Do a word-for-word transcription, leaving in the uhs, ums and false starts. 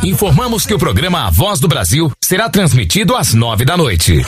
informamos que o programa A Voz do Brasil será transmitido às nove da noite.